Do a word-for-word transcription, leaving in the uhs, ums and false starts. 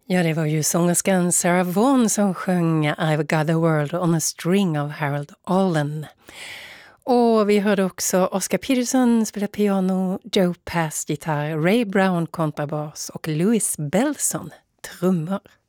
Ja, det var ju sångerskan Sarah Vaughan som sjöng I've got the world on a string av Harold Arlen. Och vi hörde också Oscar Peterson spela piano, Joe Pass gitarr, Ray Brown kontrabas och Louis Bellson trummor.